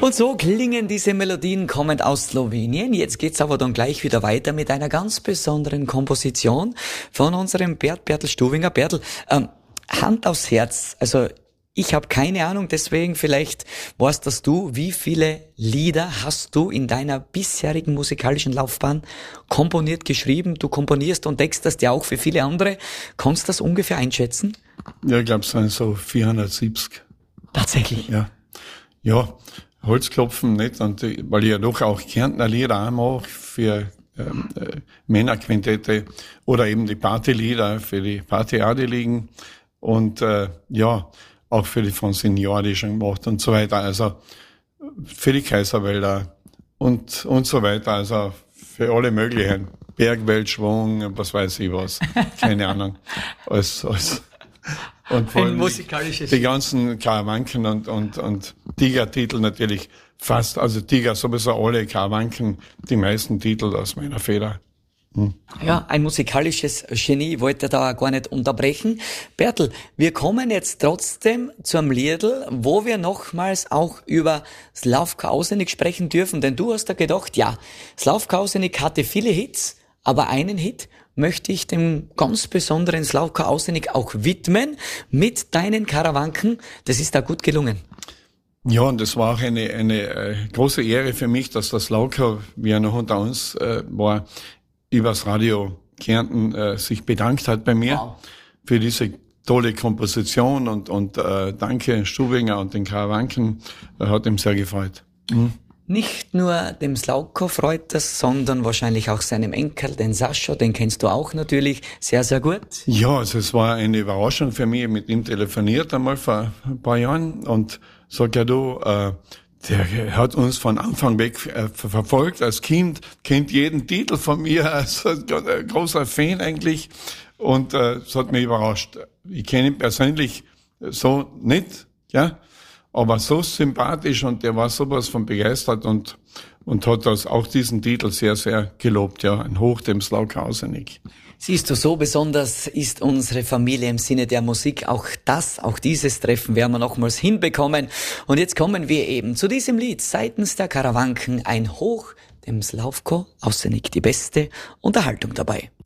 Und so klingen diese Melodien kommend aus Slowenien. Jetzt geht's aber dann gleich wieder weiter mit einer ganz besonderen Komposition von unserem Bertel Stubinger. Bertel, Hand aufs Herz, also ich habe keine Ahnung, deswegen vielleicht weißt das du, wie viele Lieder hast du in deiner bisherigen musikalischen Laufbahn komponiert, geschrieben? Du komponierst und textest ja auch für viele andere. Kannst du das ungefähr einschätzen? Ja, ich glaube, es sind so 470. Tatsächlich? Ja. Ja, Holzklopfen nicht, und weil ich ja doch auch Kärntner Lieder auch mache für Männerquintette oder eben die Partylieder für die Partyadeligen und ja, auch für die von Senioren, die schon gemacht und so weiter, also für die Kaiserwälder und so weiter, also für alle möglichen, Bergweltschwung, was weiß ich was, keine Ahnung, alles. Und vor allem die ganzen Karawanken und Tiger-Titel natürlich fast, also Tiger sowieso alle, Karawanken, die meisten Titel aus meiner Feder. Ja, ein musikalisches Genie, wollte da gar nicht unterbrechen. Bertel, wir kommen jetzt trotzdem zum Liedl, wo wir nochmals auch über Slavko Ausenik sprechen dürfen, denn du hast da gedacht, ja, Slavko Ausenik hatte viele Hits, aber einen Hit möchte ich dem ganz besonderen Slavko Ausenik auch widmen mit deinen Karawanken. Das ist da gut gelungen. Ja, und das war auch eine große Ehre für mich, dass der Slavko, wie er noch unter uns war, übers Radio Kärnten sich bedankt hat bei mir für diese tolle Komposition und danke Stubinger und den Karawanken, hat ihm sehr gefreut. Nicht nur dem Slavko freut das, sondern wahrscheinlich auch seinem Enkel, den Sascha, den kennst du auch natürlich sehr, sehr gut. Ja, also es war eine Überraschung für mich, mit ihm telefoniert einmal vor ein paar Jahren und sag ja du, der hat uns von Anfang weg verfolgt als Kind, kennt jeden Titel von mir, also ein großer Fan eigentlich und das hat mich überrascht. Ich kenne ihn persönlich so nicht, ja, aber so sympathisch und der war sowas von begeistert und hat das auch diesen Titel sehr, sehr gelobt, ja, ein Hoch dem Slavko Ausenik. Siehst du, so besonders ist unsere Familie im Sinne der Musik. Auch dieses Treffen werden wir nochmals hinbekommen. Und jetzt kommen wir eben zu diesem Lied seitens der Karawanken, ein Hoch dem Slavko Ausenik, die beste Unterhaltung dabei.